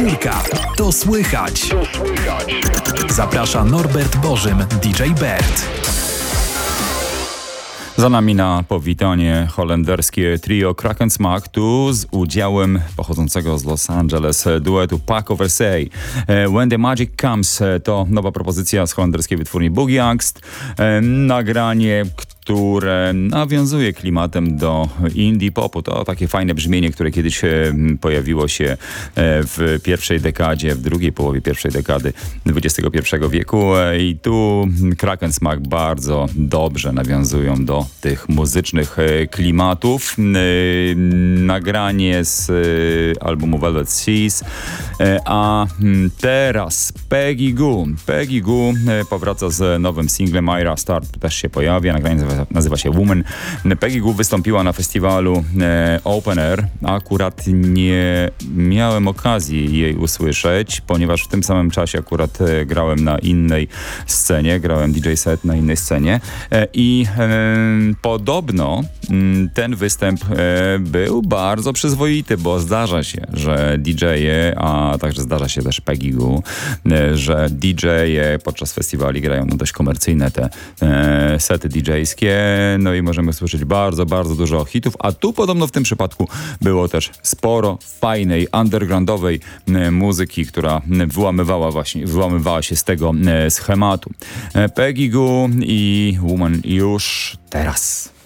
Czwórka. To słychać. Zaprasza Norbert Bożym, DJ Bert. Za nami na powitanie holenderskie trio Kraken Smack, tu z udziałem pochodzącego z Los Angeles duetu Paco Versailles. When the Magic Comes to nowa propozycja z holenderskiej wytwórni Boogie Angst. Nagranie, które nawiązuje klimatem do indie popu. To takie fajne brzmienie, które kiedyś pojawiło się w pierwszej dekadzie, w drugiej połowie pierwszej dekady XXI wieku. I tu Kraken Smack bardzo dobrze nawiązują do tych muzycznych klimatów. Nagranie z albumu Velvet Seas. A teraz Peggy Gou. Peggy Gou powraca z nowym singlem. Ira Start też się pojawia. Nagranie nazywa się Woman. Peggy Gou wystąpiła na festiwalu Open Air. Akurat nie miałem okazji jej usłyszeć, ponieważ w tym samym czasie akurat grałem na innej scenie. Grałem DJ set na innej scenie. I podobno ten występ był bardzo przyzwoity, bo zdarza się, że DJ-e, a także zdarza się też Peggy Gou, że DJ-e podczas festiwali grają dość komercyjne te sety DJ-skie, no i możemy słyszeć bardzo, bardzo dużo hitów, a tu podobno w tym przypadku było też sporo fajnej, undergroundowej muzyki, która wyłamywała się z tego schematu. Peggy Gou i Woman już teraz.